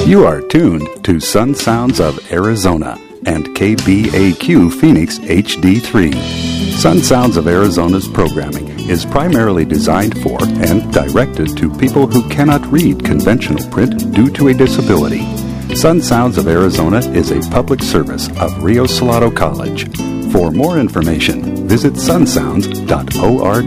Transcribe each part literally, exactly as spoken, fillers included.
You are tuned to Sun Sounds of Arizona and K B A Q Phoenix H D three. Sun Sounds of Arizona's programming is primarily designed for and directed to people who cannot read conventional print due to a disability. Sun Sounds of Arizona is a public service of Rio Salado College. For more information, visit sun sounds dot org.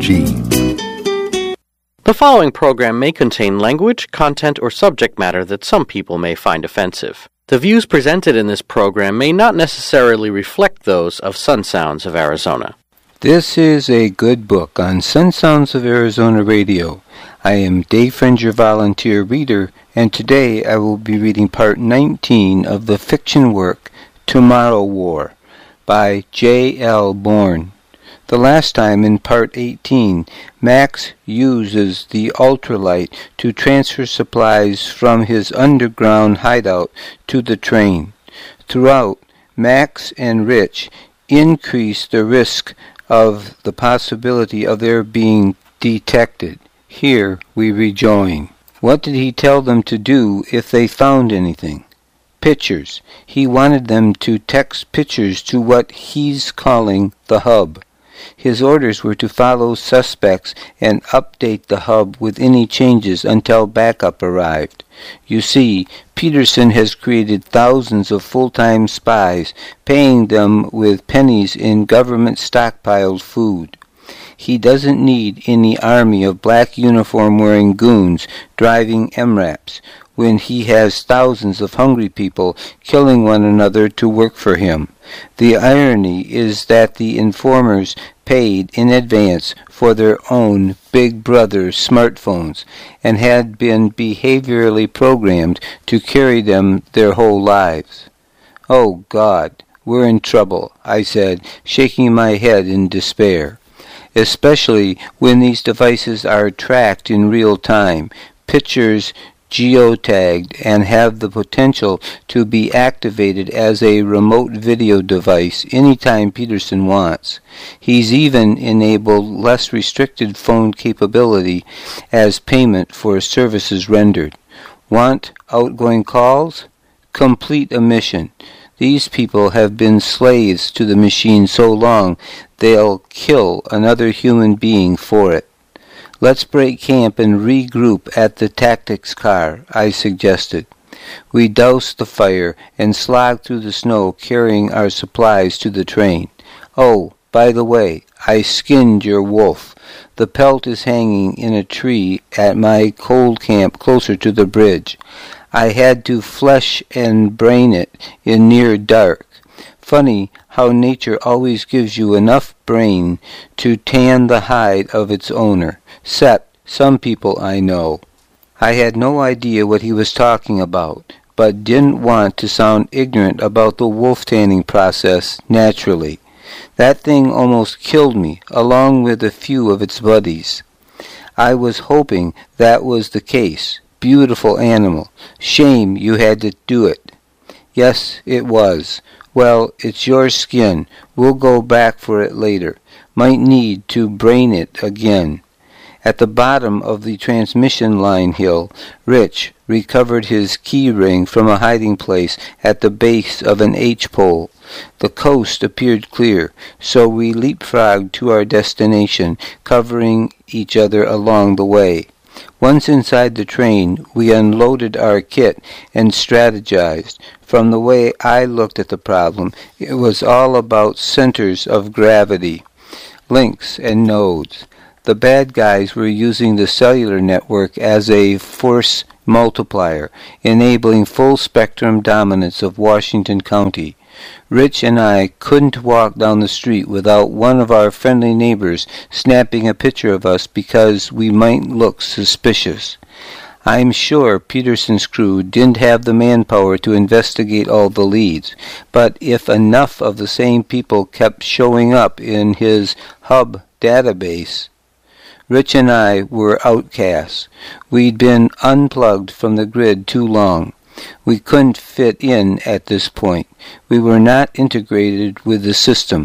The following program may contain language, content, or subject matter that some people may find offensive. The views presented in this program may not necessarily reflect those of Sun Sounds of Arizona. This is a good book on Sun Sounds of Arizona Radio. I am Dave Friend, your volunteer reader, and today I will be reading part nineteen of the fiction work Tomorrow War by J L Bourne. The last time, in part eighteen, Max uses the ultralight to transfer supplies from his underground hideout to the train. Throughout, Max and Rich increase the risk of the possibility of their being detected. Here we rejoin. What did he tell them to do if they found anything? Pictures. He wanted them to text pictures to what he's calling the hub. His orders were to follow suspects and update the hub with any changes until backup arrived. You see, Peterson has created thousands of full-time spies, paying them with pennies in government stockpiled food. He doesn't need any army of black uniform-wearing goons driving M RAPs when he has thousands of hungry people killing one another to work for him. The irony is that the informers paid in advance for their own Big Brother smartphones and had been behaviorally programmed to carry them their whole lives. Oh, God, we're in trouble, I said, shaking my head in despair. Especially when these devices are tracked in real time, pictures geotagged, and have the potential to be activated as a remote video device anytime Peterson wants. He's even enabled less restricted phone capability as payment for services rendered. Want outgoing calls? Complete a mission. These people have been slaves to the machine so long they'll kill another human being for it. Let's break camp and regroup at the tactics car, I suggested. We doused the fire and slogged through the snow carrying our supplies to the train. Oh, by the way, I skinned your wolf. The pelt is hanging in a tree at my cold camp closer to the bridge. I had to flesh and brain it in near dark. Funny how nature always gives you enough brain to tan the hide of its owner, except some people I know. I had no idea what he was talking about, but didn't want to sound ignorant about the wolf tanning process naturally. That thing almost killed me, along with a few of its buddies. I was hoping that was the case. Beautiful animal. Shame you had to do it. Yes, it was. Well, it's your skin. We'll go back for it later. Might need to brain it again. At the bottom of the transmission line hill, Rich recovered his key ring from a hiding place at the base of an H-pole. The coast appeared clear, so we leapfrogged to our destination, covering each other along the way. Once inside the train, we unloaded our kit and strategized. From the way I looked at the problem, it was all about centers of gravity, links and nodes. The bad guys were using the cellular network as a force multiplier, enabling full-spectrum dominance of Washington County. Rich and I couldn't walk down the street without one of our friendly neighbors snapping a picture of us because we might look suspicious. I'm sure Peterson's crew didn't have the manpower to investigate all the leads, but if enough of the same people kept showing up in his hub database, Rich and I were outcasts. We'd been unplugged from the grid too long. We couldn't fit in at this point. We were not integrated with the system.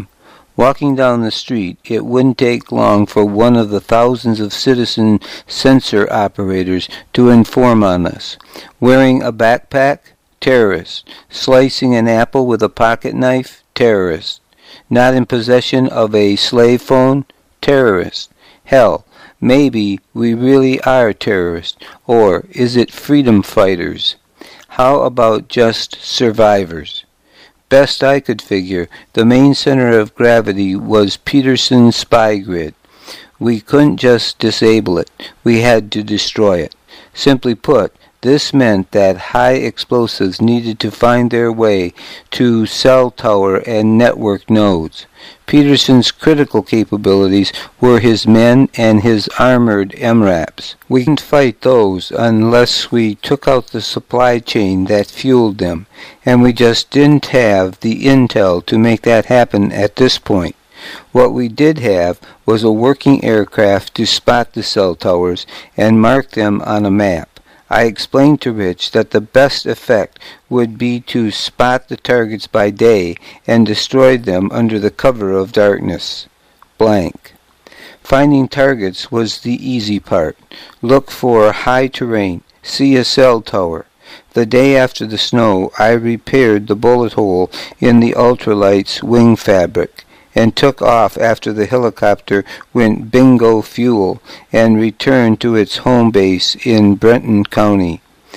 Walking down the street, it wouldn't take long for one of the thousands of citizen sensor operators to inform on us. Wearing a backpack? Terrorist. Slicing an apple with a pocket knife? Terrorist. Not in possession of a slave phone? Terrorist. Hell, maybe we really are terrorists, or is it freedom fighters? How about just survivors? Best I could figure, the main center of gravity was Peterson's spy grid. We couldn't just disable it, we had to destroy it. Simply put, this meant that high explosives needed to find their way to cell tower and network nodes. Peterson's critical capabilities were his men and his armored M RAPs. We couldn't fight those unless we took out the supply chain that fueled them, and we just didn't have the intel to make that happen at this point. What we did have was a working aircraft to spot the cell towers and mark them on a map. I explained to Rich that the best effect would be to spot the targets by day and destroy them under the cover of darkness. Blank. Finding targets was the easy part. Look for high terrain. See a cell tower. The day after the snow, I repaired the bullet hole in the ultralight's wing fabric and took off after the helicopter went bingo fuel and returned to its home base in Benton County.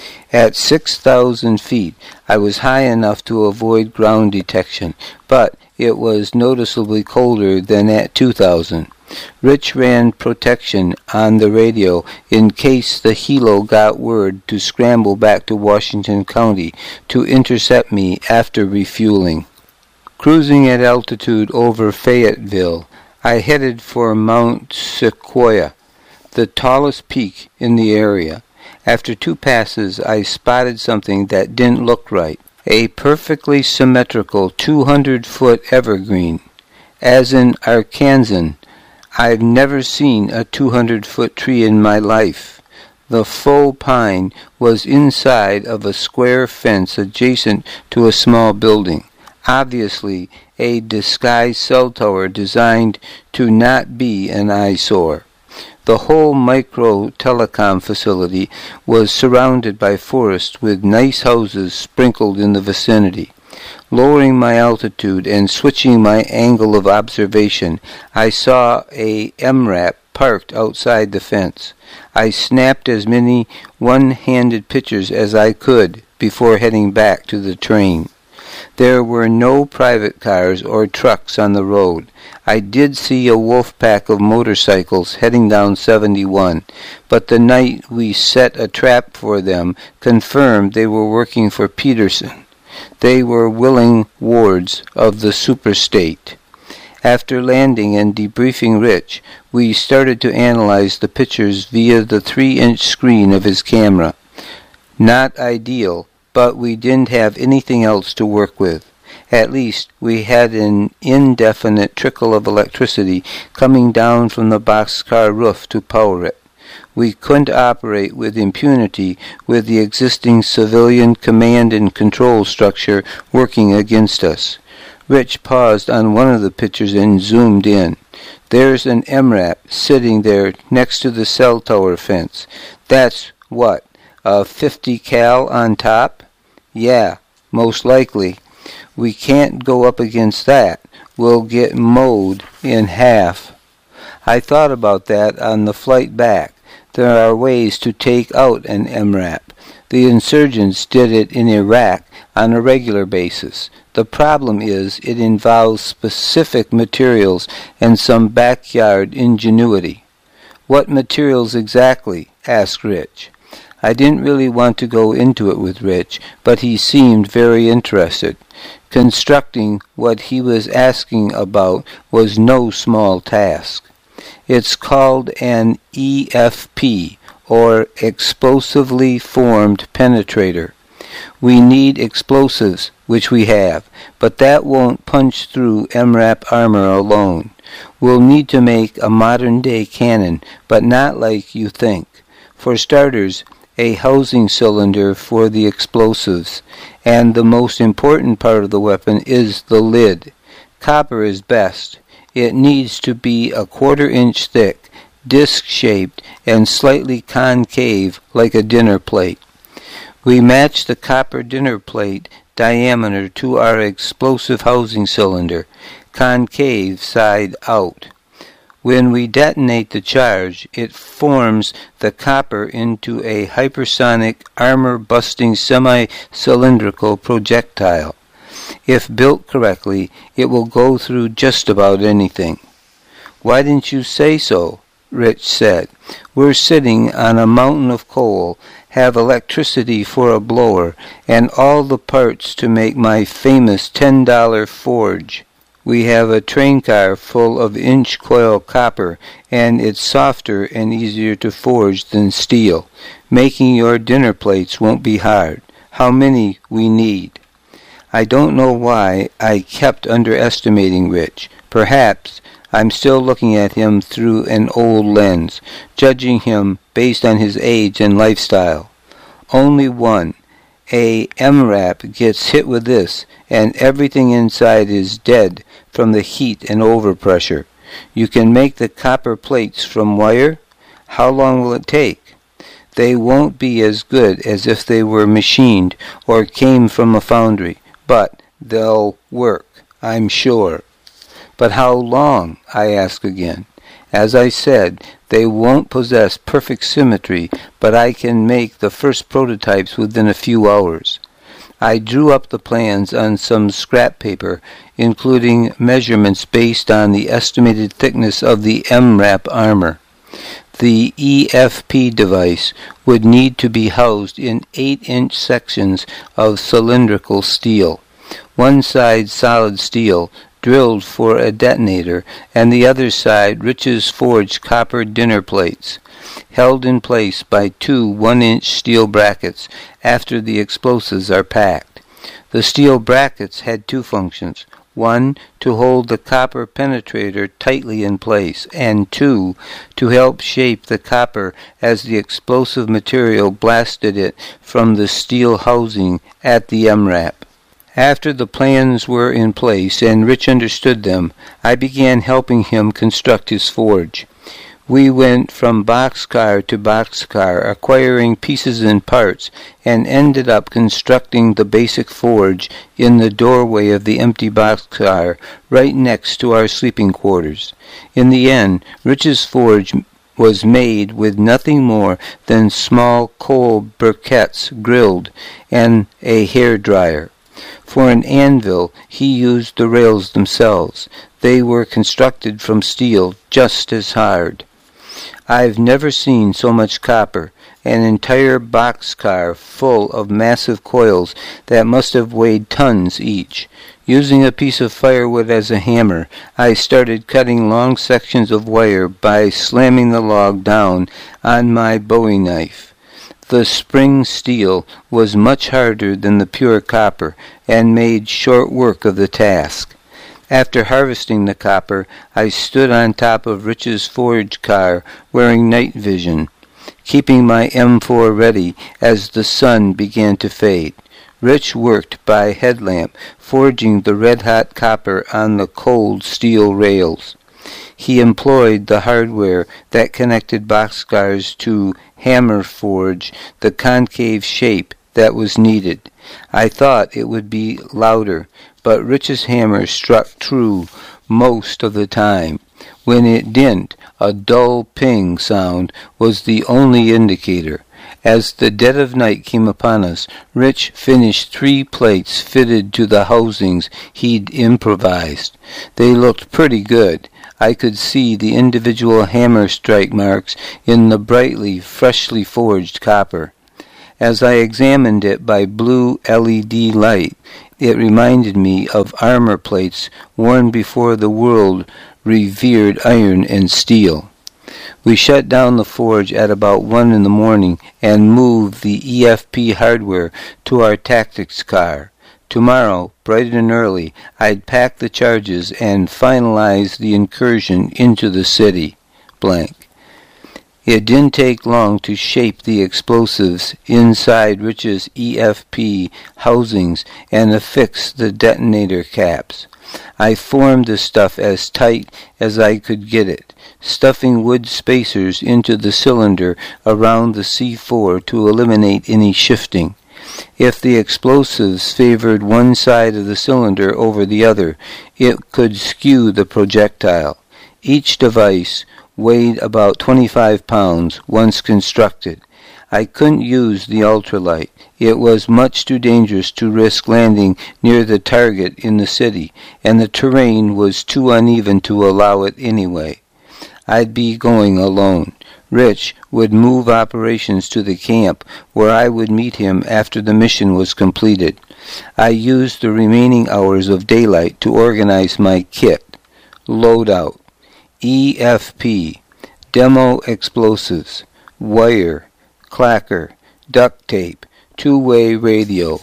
At six thousand feet, I was high enough to avoid ground detection, but it was noticeably colder than at two thousand. Rich ran protection on the radio in case the helo got word to scramble back to Washington County to intercept me after refueling. Cruising at altitude over Fayetteville, I headed for Mount Sequoia, the tallest peak in the area. After two passes, I spotted something that didn't look right. A perfectly symmetrical two hundred foot evergreen. As in Arkansan, I've never seen a two hundred foot tree in my life. The faux pine was inside of a square fence adjacent to a small building. Obviously, a disguised cell tower designed to not be an eyesore. The whole micro-telecom facility was surrounded by forest with nice houses sprinkled in the vicinity. Lowering my altitude and switching my angle of observation, I saw a M RAP parked outside the fence. I snapped as many one-handed pictures as I could before heading back to the train. There were no private cars or trucks on the road. I did see a wolf pack of motorcycles heading down seventy-one, but the night we set a trap for them confirmed they were working for Peterson. They were willing wards of the superstate. After landing and debriefing Rich, we started to analyze the pictures via the three-inch screen of his camera. Not ideal, but we didn't have anything else to work with. At least we had an indefinite trickle of electricity coming down from the boxcar roof to power it. We couldn't operate with impunity with the existing civilian command and control structure working against us. Rich paused on one of the pictures and zoomed in. There's an M RAP sitting there next to the cell tower fence. That's what, a fifty cal on top? Yeah, most likely. We can't go up against that. We'll get mowed in half. I thought about that on the flight back. There are ways to take out an M RAP. The insurgents did it in Iraq on a regular basis. The problem is it involves specific materials and some backyard ingenuity. What materials exactly? Asked Rich. I didn't really want to go into it with Rich, but he seemed very interested. Constructing what he was asking about was no small task. It's called an E F P, or Explosively Formed Penetrator. We need explosives, which we have, but that won't punch through M RAP armor alone. We'll need to make a modern-day cannon, but not like you think. For starters, a housing cylinder for the explosives, and the most important part of the weapon is the lid. Copper is best. It needs to be a quarter inch thick, disc-shaped, and slightly concave like a dinner plate. We match the copper dinner plate diameter to our explosive housing cylinder, concave side out. When we detonate the charge, it forms the copper into a hypersonic, armor-busting, semi-cylindrical projectile. If built correctly, it will go through just about anything. "Why didn't you say so?" Rich said. "We're sitting on a mountain of coal, have electricity for a blower, and all the parts to make my famous ten dollar forge. We have a train car full of inch coil copper, and it's softer and easier to forge than steel. Making your dinner plates won't be hard. How many we need?" I don't know why I kept underestimating Rich. Perhaps I'm still looking at him through an old lens, judging him based on his age and lifestyle. Only one. A M RAP gets hit with this, and everything inside is dead from the heat and overpressure. You can make the copper plates from wire? How long will it take? They won't be as good as if they were machined or came from a foundry, but they'll work, I'm sure. But how long? I ask again. As I said, they won't possess perfect symmetry, but I can make the first prototypes within a few hours. I drew up the plans on some scrap paper, including measurements based on the estimated thickness of the M RAP armor. The E F P device would need to be housed in eight inch sections of cylindrical steel, one side solid steel, drilled for a detonator, and the other side Rich's forged copper dinner plates, held in place by two one-inch steel brackets after the explosives are packed. The steel brackets had two functions: one, to hold the copper penetrator tightly in place, and two, to help shape the copper as the explosive material blasted it from the steel housing at the M RAP. After the plans were in place and Rich understood them, I began helping him construct his forge. We went from boxcar to boxcar, acquiring pieces and parts, and ended up constructing the basic forge in the doorway of the empty boxcar right next to our sleeping quarters. In the end, Rich's forge was made with nothing more than small coal briquettes grilled and a hair dryer. For an anvil, he used the rails themselves. They were constructed from steel just as hard. I've never seen so much copper, an entire boxcar full of massive coils that must have weighed tons each. Using a piece of firewood as a hammer, I started cutting long sections of wire by slamming the log down on my bowie knife. The spring steel was much harder than the pure copper, and made short work of the task. After harvesting the copper, I stood on top of Rich's forge car wearing night vision, keeping my M four ready as the sun began to fade. Rich worked by headlamp, forging the red-hot copper on the cold steel rails. He employed the hardware that connected boxcars to hammer forge the concave shape that was needed. I thought it would be louder, but Rich's hammer struck true most of the time. When it didn't, a dull ping sound was the only indicator. As the dead of night came upon us, Rich finished three plates fitted to the housings he'd improvised. They looked pretty good. I could see the individual hammer strike marks in the brightly, freshly forged copper. As I examined it by blue L E D light, it reminded me of armor plates worn before the world revered iron and steel. We shut down the forge at about one in the morning and moved the E F P hardware to our tactics car. Tomorrow, bright and early, I'd pack the charges and finalize the incursion into the city. Blank. It didn't take long to shape the explosives inside Rich's E F P housings and affix the detonator caps. I formed the stuff as tight as I could get it, stuffing wood spacers into the cylinder around the C four to eliminate any shifting. If the explosives favored one side of the cylinder over the other, it could skew the projectile. Each device weighed about twenty-five pounds once constructed. I couldn't use the ultralight. It was much too dangerous to risk landing near the target in the city, and the terrain was too uneven to allow it anyway. I'd be going alone. Rich would move operations to the camp, where I would meet him after the mission was completed. I used the remaining hours of daylight to organize my kit. Loadout. E F P. Demo explosives. Wire. Clacker. Duct tape. Two-way radio.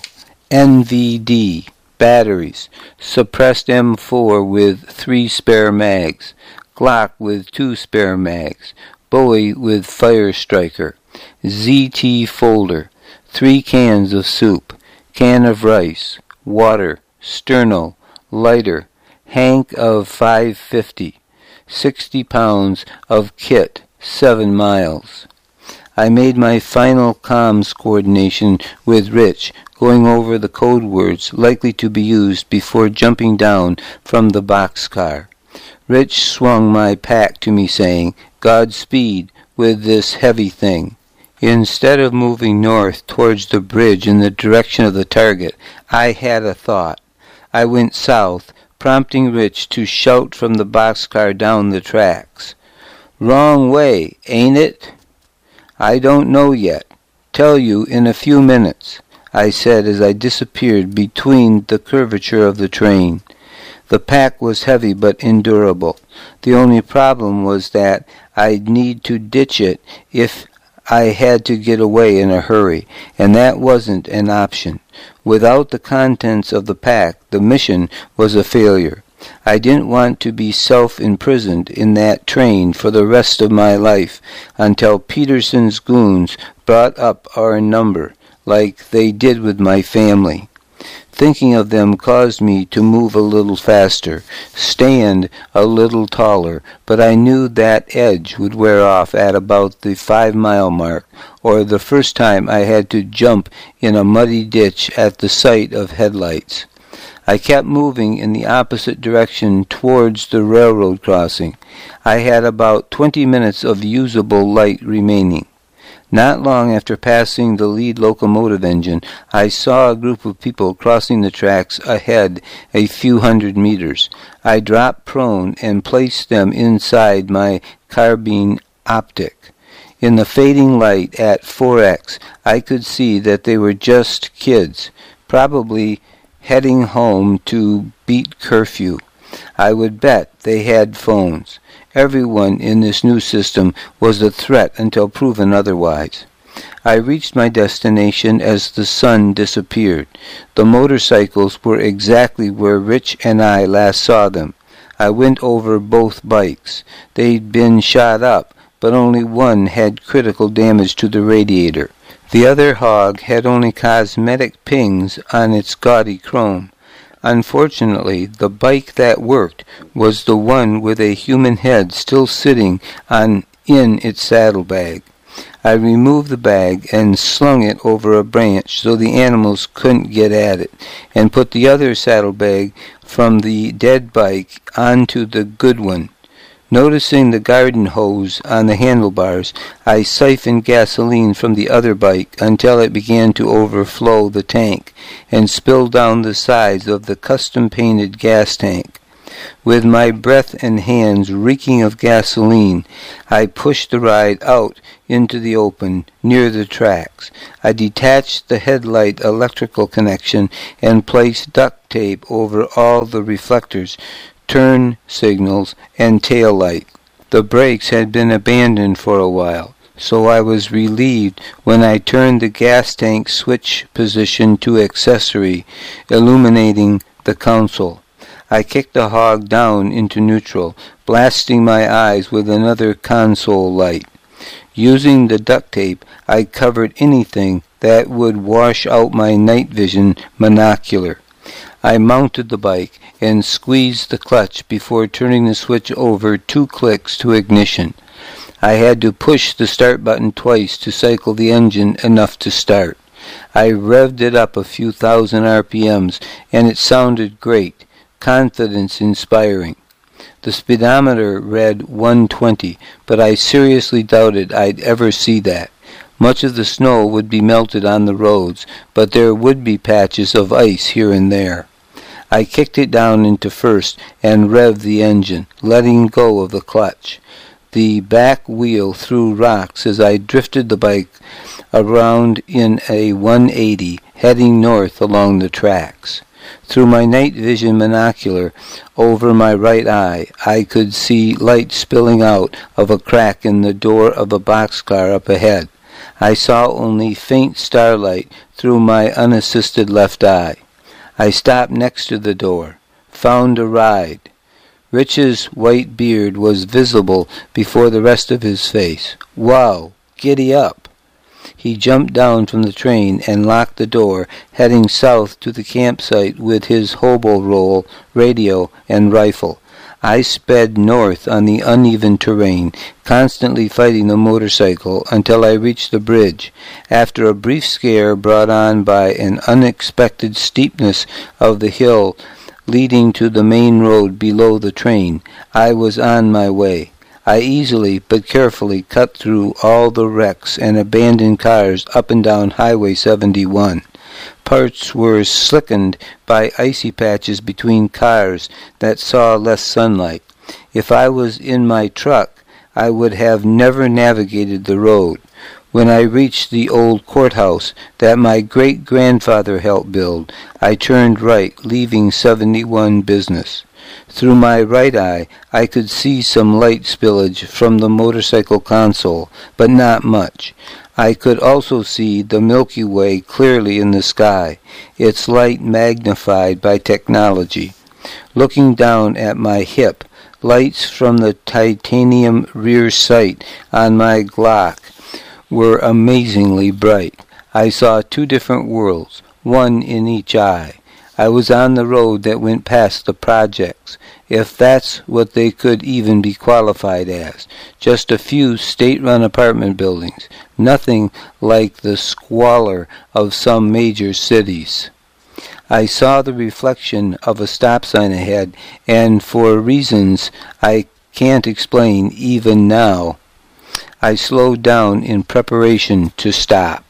N V D. Batteries. Suppressed M four with three spare mags. Glock with two spare mags. Bowie with Fire Striker. Z T folder. Three cans of soup. Can of rice. Water. Sterno. Lighter. Hank of five fifty. Sixty pounds of kit. Seven miles. I made my final comms coordination with Rich, going over the code words likely to be used before jumping down from the boxcar. Rich swung my pack to me, saying, "Godspeed with this heavy thing." Instead of moving north towards the bridge in the direction of the target, I had a thought. I went south, prompting Rich to shout from the boxcar down the tracks. "Wrong way, ain't it?" "I don't know yet. Tell you in a few minutes," I said as I disappeared between the curvature of the train. The pack was heavy but endurable. The only problem was that I'd need to ditch it if I had to get away in a hurry, and that wasn't an option. Without the contents of the pack, the mission was a failure. I didn't want to be self-imprisoned in that train for the rest of my life until Peterson's goons brought up our number, like they did with my family. Thinking of them caused me to move a little faster, stand a little taller, but I knew that edge would wear off at about the five-mile mark, or the first time I had to jump in a muddy ditch at the sight of headlights. I kept moving in the opposite direction towards the railroad crossing. I had about twenty minutes of usable light remaining. Not long after passing the lead locomotive engine, I saw a group of people crossing the tracks ahead a few hundred meters. I dropped prone and placed them inside my carbine optic. In the fading light at four X, I could see that they were just kids, probably heading home to beat curfew. I would bet they had phones. Everyone in this new system was a threat until proven otherwise. I reached my destination as the sun disappeared. The motorcycles were exactly where Rich and I last saw them. I went over both bikes. They'd been shot up, but only one had critical damage to the radiator. The other hog had only cosmetic pings on its gaudy chrome. Unfortunately, the bike that worked was the one with a human head still sitting on in its saddlebag. I removed the bag and slung it over a branch so the animals couldn't get at it, and put the other saddlebag from the dead bike onto the good one. Noticing the garden hose on the handlebars, I siphoned gasoline from the other bike until it began to overflow the tank and spill down the sides of the custom-painted gas tank. With my breath and hands reeking of gasoline, I pushed the ride out into the open near the tracks. I detached the headlight electrical connection and placed duct tape over all the reflectors, turn signals, and tail light. The brakes had been abandoned for a while, so I was relieved when I turned the gas tank switch position to accessory, illuminating the console. I kicked the hog down into neutral, blasting my eyes with another console light. Using the duct tape, I covered anything that would wash out my night vision monocular. I mounted the bike and squeezed the clutch before turning the switch over two clicks to ignition. I had to push the start button twice to cycle the engine enough to start. I revved it up a few thousand R P Ms, and it sounded great, confidence-inspiring. The speedometer read one twenty, but I seriously doubted I'd ever see that. Much of the snow would be melted on the roads, but there would be patches of ice here and there. I kicked it down into first and revved the engine, letting go of the clutch. The back wheel threw rocks as I drifted the bike around in a one eighty, heading north along the tracks. Through my night vision monocular over my right eye, I could see light spilling out of a crack in the door of a boxcar up ahead. I saw only faint starlight through my unassisted left eye. I stopped next to the door, found a ride. Rich's white beard was visible before the rest of his face. Wow, giddy up. He jumped down from the train and locked the door, heading south to the campsite with his hobo roll, radio, and rifle. I sped north on the uneven terrain, constantly fighting the motorcycle until I reached the bridge. After a brief scare brought on by an unexpected steepness of the hill leading to the main road below the train, I was on my way. I easily but carefully cut through all the wrecks and abandoned cars up and down Highway seventy-one. Parts were slickened by icy patches between cars that saw less sunlight. If I was in my truck, I would have never navigated the road. When I reached the old courthouse that my great-grandfather helped build, I turned right, leaving seventy-one business. Through my right eye, I could see some light spillage from the motorcycle console, but not much. I could also see the Milky Way clearly in the sky, its light magnified by technology. Looking down at my hip, lights from the titanium rear sight on my Glock were amazingly bright. I saw two different worlds, one in each eye. I was on the road that went past the projects, if that's what they could even be qualified as. Just a few state-run apartment buildings, nothing like the squalor of some major cities. I saw the reflection of a stop sign ahead, and for reasons I can't explain even now, I slowed down in preparation to stop.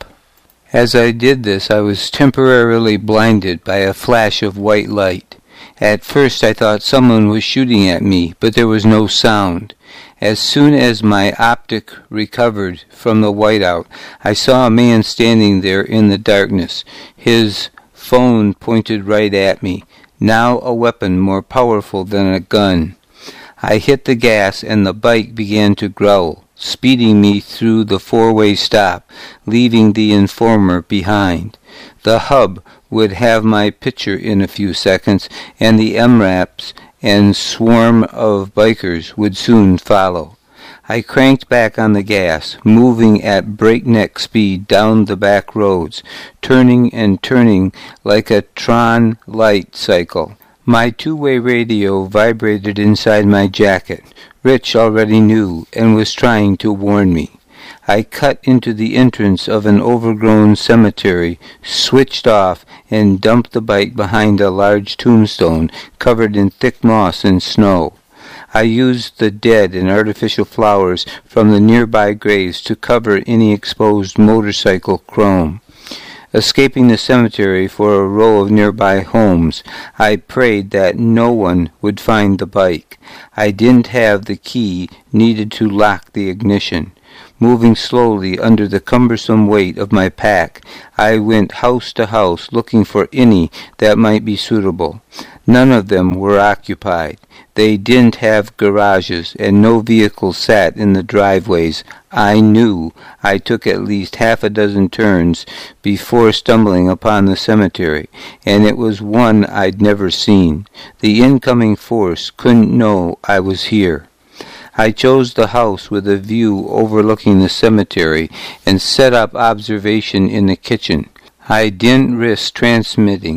As I did this, I was temporarily blinded by a flash of white light. At first I thought someone was shooting at me, but there was no sound. As soon as my optic recovered from the whiteout, I saw a man standing there in the darkness, his phone pointed right at me, now a weapon more powerful than a gun. I hit the gas and the bike began to growl, speeding me through the four-way stop, leaving the informer behind. The hub would have my picture in a few seconds, and the M RAPs and swarm of bikers would soon follow. I cranked back on the gas, moving at breakneck speed down the back roads, turning and turning like a Tron light cycle. My two-way radio vibrated inside my jacket. Rich already knew and was trying to warn me. I cut into the entrance of an overgrown cemetery, switched off, and dumped the bike behind a large tombstone covered in thick moss and snow. I used the dead and artificial flowers from the nearby graves to cover any exposed motorcycle chrome. Escaping the cemetery for a row of nearby homes, I prayed that no one would find the bike. I didn't have the key needed to lock the ignition. Moving slowly under the cumbersome weight of my pack, I went house to house looking for any that might be suitable. None of them were occupied. They didn't have garages, and no vehicles sat in the driveways. I knew I took at least half a dozen turns before stumbling upon the cemetery, and it was one I'd never seen. The incoming force couldn't know I was here. I chose the house with a view overlooking the cemetery and set up observation in the kitchen. I didn't risk transmitting,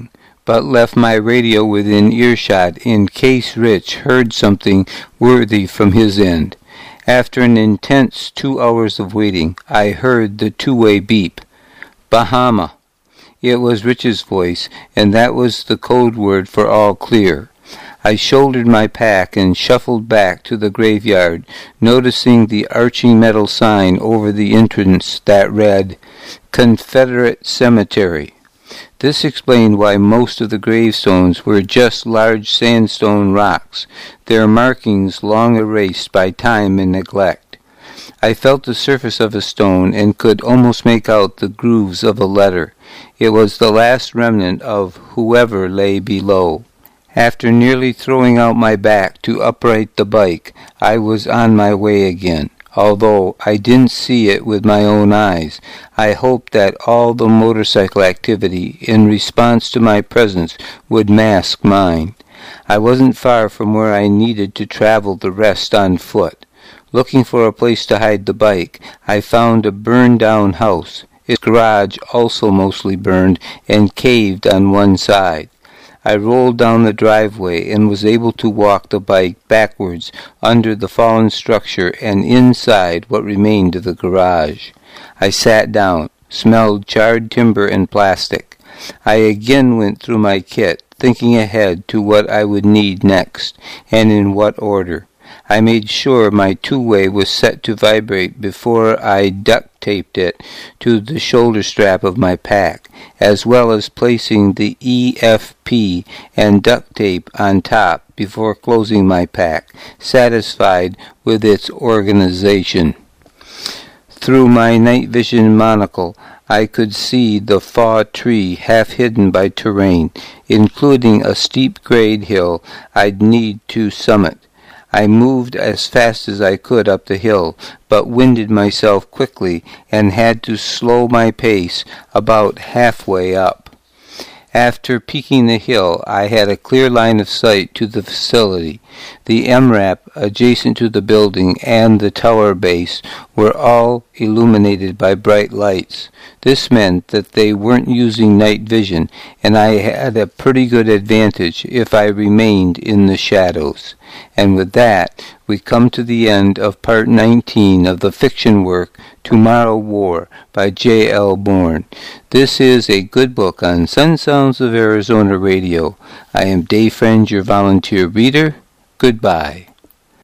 but left my radio within earshot in case Rich heard something worthy from his end. After an intense two hours of waiting, I heard the two-way beep. Bahama. It was Rich's voice, and that was the code word for all clear. I shouldered my pack and shuffled back to the graveyard, noticing the arching metal sign over the entrance that read, Confederate Cemetery. This explained why most of the gravestones were just large sandstone rocks, their markings long erased by time and neglect. I felt the surface of a stone and could almost make out the grooves of a letter. It was the last remnant of whoever lay below. After nearly throwing out my back to upright the bike, I was on my way again. Although I didn't see it with my own eyes, I hoped that all the motorcycle activity in response to my presence would mask mine. I wasn't far from where I needed to travel the rest on foot. Looking for a place to hide the bike, I found a burned-down house. Its garage also mostly burned and caved on one side. I rolled down the driveway and was able to walk the bike backwards under the fallen structure and inside what remained of the garage. I sat down, smelled charred timber and plastic. I again went through my kit, thinking ahead to what I would need next, and in what order. I made sure my two-way was set to vibrate before I duct-taped it to the shoulder strap of my pack, as well as placing the E F P and duct tape on top before closing my pack, satisfied with its organization. Through my night vision monocle, I could see the Faw Tree half hidden by terrain, including a steep grade hill I'd need to summit. I moved as fast as I could up the hill, but winded myself quickly and had to slow my pace about halfway up. After peaking the hill, I had a clear line of sight to the facility. The M RAP adjacent to the building and the tower base were all illuminated by bright lights. This meant that they weren't using night vision, and I had a pretty good advantage if I remained in the shadows. And with that, we come to the end of part nineteen of the fiction work Tomorrow War by J L Bourne. This is a good book on Sun Sounds of Arizona Radio. I am Dave Friend, your volunteer reader. Goodbye.